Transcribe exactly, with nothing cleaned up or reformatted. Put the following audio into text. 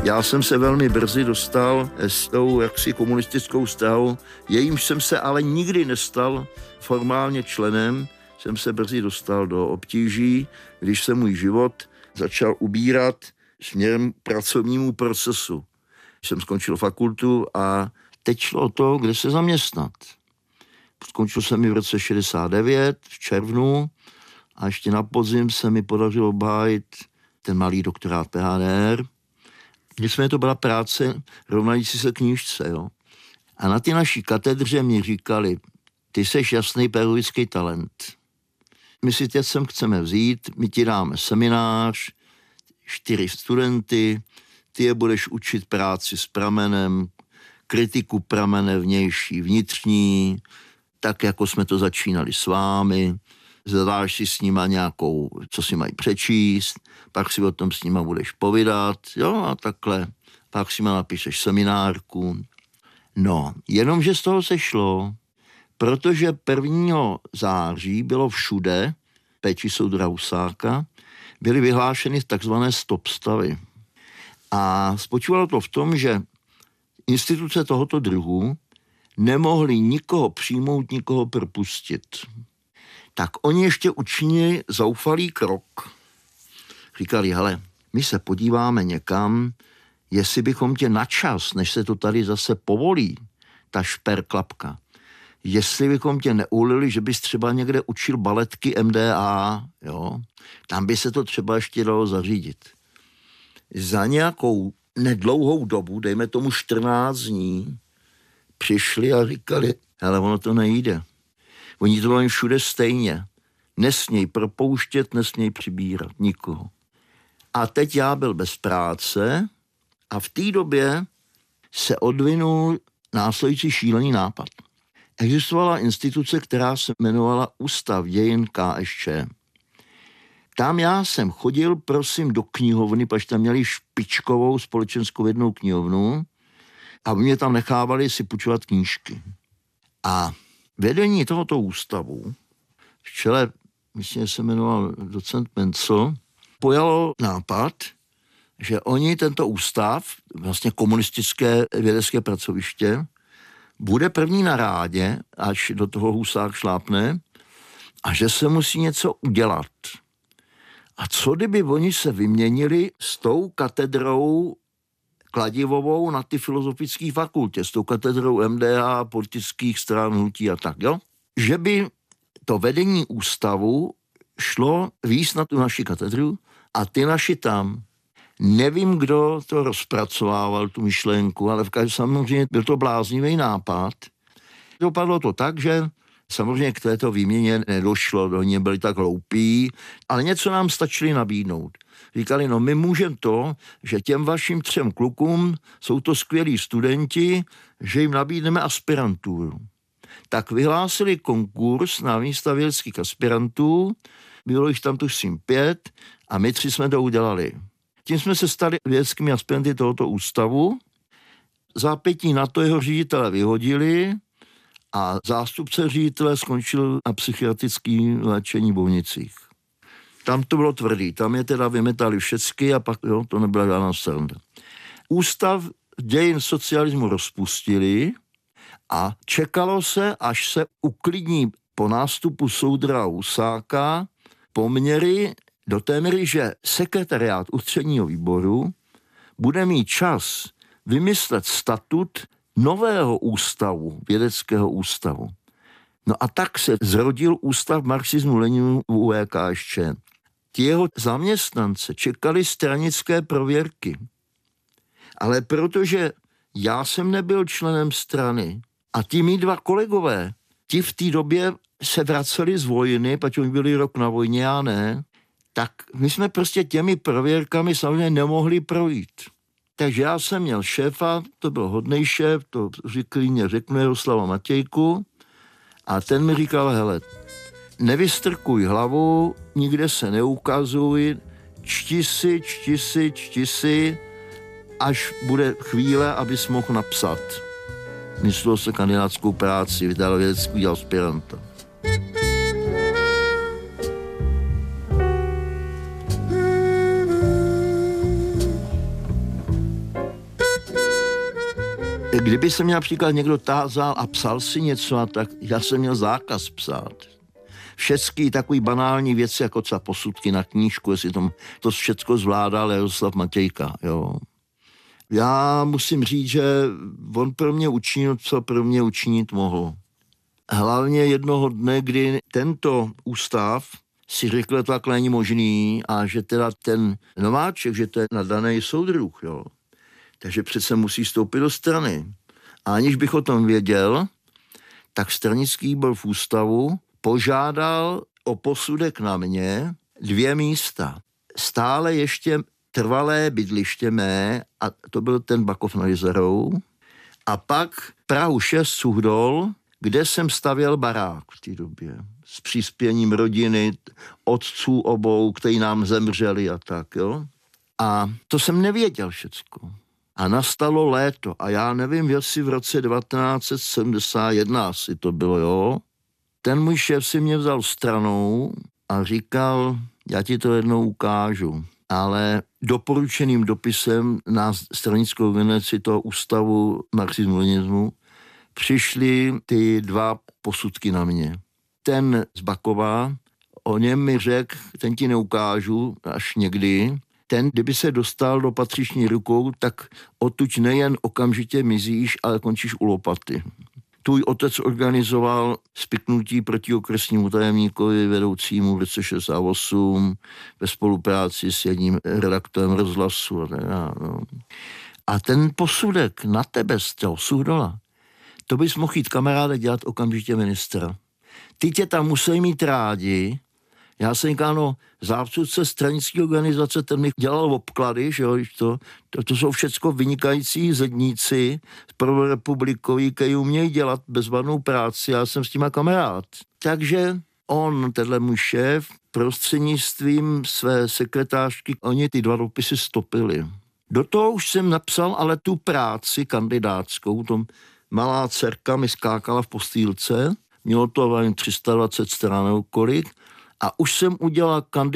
Já jsem se velmi brzy dostal s tou jaksi komunistickou stranou, jejímž jsem se ale nikdy nestal formálně členem, jsem se brzy dostal do obtíží, když se můj život začal ubírat směrem pracovnímu procesu. Jsem skončil fakultu a teď šlo o to, kde se zaměstnat. Skončil jsem mi v roce šedesát devět v červnu a ještě na podzim se mi podařilo obhájit ten malý doktorát P H D R. Nicméně to byla práce rovnající se knížce, jo. A na ty naší katedře mi říkali, ty seš jasný pedagogický talent. My si teď sem chceme vzít, my ti dáme seminář, čtyři studenty, ty je budeš učit práci s pramenem, kritiku pramene vnější, vnitřní, tak jako jsme to začínali s vámi, zadáš si s nima nějakou, co si mají přečíst, pak si o tom s nima budeš povídat, jo, a takhle, pak si ma napíšeš seminárku. No, jenomže z toho se šlo, protože prvního září bylo všude, péči soudra Husáka, byly vyhlášeny takzvané stop stavy. A spočívalo to v tom, že instituce tohoto druhu nemohly nikoho přijmout, nikoho propustit. Tak oni ještě učinili zoufalý krok. Říkali, hele, my se podíváme někam, jestli bychom tě na čas, než se to tady zase povolí, ta šperklapka, jestli bychom tě neulili, že bys třeba někde učil baletky M D A, jo, tam by se to třeba ještě dalo zařídit. Za nějakou nedlouhou dobu, dejme tomu čtrnáct dní, přišli a říkali, hele, ono to nejde. Oni to mají všude stejně. Nesměj propouštět, nesměj přibírat nikoho. A teď já byl bez práce a v té době se odvinul následující šílený nápad. Existovala instituce, která se jmenovala Ústav dějin K S Č. Tam já jsem chodil, prosím, do knihovny, protože tam měli špičkovou společenskou vědnou knihovnu a mě tam nechávali si půjčovat knížky. A vedení tohoto ústavu, v čele, myslím, že se jmenoval docent Mencl, pojalo nápad, že oni tento ústav, vlastně komunistické vědecké pracoviště, bude první na rádě, až do toho Husák šlápne, a že se musí něco udělat. A co kdyby oni se vyměnili s tou katedrou Kladivovou na ty filozofické fakultě, s tou katedrou M D A, politických stran, hnutí a tak, jo? Že by to vedení ústavu šlo víc na tu naši katedru a ty naši tam. Nevím, kdo to rozpracovával, tu myšlenku, ale v každém samozřejmě byl to bláznivý nápad. Dopadlo to tak, že samozřejmě k této výměně nedošlo, oni byli tak hloupí, ale něco nám stačili nabídnout. Říkali, no my můžeme to, že těm vašim třem klukům jsou to skvělí studenti, že jim nabídneme aspiranturu. Tak vyhlásili konkurs na místa vědeckých aspirantů, bylo jich tam tuším pět a my tři jsme to udělali. Tím jsme se stali vědeckými aspiranty tohoto ústavu. Zápětí na to jeho ředitele vyhodili a zástupce ředitele skončil na psychiatrickém léčení v Bohnicích. Tam to bylo tvrdý, tam je teda vymetali všecky a pak jo, to nebyla žádná sranda. Ústav dějin socialismu rozpustili a čekalo se, až se uklidní po nástupu soudra Husáka poměry do té míry, že sekretariát ústředního výboru bude mít čas vymyslet statut nového ústavu, vědeckého ústavu. No a tak se zrodil Ústav marxismu Leninu u V K S Č. Ti jeho zaměstnance čekali stranické prověrky. Ale protože já jsem nebyl členem strany a ti mý dva kolegové, ti v té době se vraceli z vojny, protože oni byli rok na vojně, já ne, tak my jsme prostě těmi prověrkami samozřejmě nemohli projít. Takže já jsem měl šéfa, to byl hodnej šéf, to klidně řeknu Jaroslava Matějku, a ten mi říkal, hele, nevystrkuj hlavu, nikde se neukazuj, čti si, čti si, čti si, až bude chvíle, abys mohl napsat. Myslel se kandidátskou práci, vydal vědecký aspiranta. Kdyby se mě například někdo tázal a psal si něco, a tak já jsem měl zákaz psát. Všechny takový banální věci, jako třeba posudky na knížku, jestli tom, to všechno zvládal Jaroslav Matějka, jo. Já musím říct, že on pro mě učinil, co pro mě učinit mohl. Hlavně jednoho dne, kdy tento ústav si řekl, že to takhle není možný a že teda ten nováček, že to je nadaný soudruh, jo. Takže přece musí stoupit do strany. A aniž bych o tom věděl, tak stranický výbor v ústavu požádal o posudek na mě dvě místa. Stále ještě trvalé bydliště mé, a to byl ten Bakov nad Jizerou, a pak Prahu šest Suchdol, kde jsem stavěl barák v té době. S přispěním rodiny, otců obou, kteří nám zemřeli a tak, jo. A to jsem nevěděl všecko. A nastalo léto a já nevím, jestli v roce devatenáct set sedmdesát jedna asi to bylo, jo. Ten můj šéf si mě vzal stranou a říkal, já ti to jednou ukážu, ale doporučeným dopisem na stranickou organizaci toho ústavu marxismu-leninismu přišly ty dva posudky na mě. Ten z Bakova, o něm mi řekl, ten ti neukážu až někdy. Ten, kdyby se dostal do patřiční rukou, tak odtud nejen okamžitě mizíš, ale končíš u lopaty. Tvůj otec organizoval spiknutí proti okresnímu tajemníkovi vedoucímu v roce šedesát osm ve spolupráci s jedním redaktorem rozhlasu. A, no. a ten posudek na tebe z toho Suchdola, to bys mohl jít kamaráde dělat okamžitě ministra. Ty tě tam museli mít rádi. Já jsem říkal, no, zástupce stranické organizace, ten mi dělal obklady, že jo, to, to, to jsou všecko vynikající zedníci z prvorepublikový, kteří umějí dělat bezvadnou práci, já jsem s těma kamarád. Takže on, tenhle můj šéf, prostřednictvím své sekretářky, oni ty dva dopisy stopili. Do toho už jsem napsal ale tu práci kandidátskou, tom malá dcerka mi skákala v postýlce, mělo to tři sta dvacet stran nebo kolik, a už jsem udělal kandidát